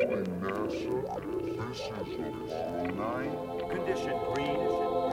calling NASA. This is a flight. Condition green.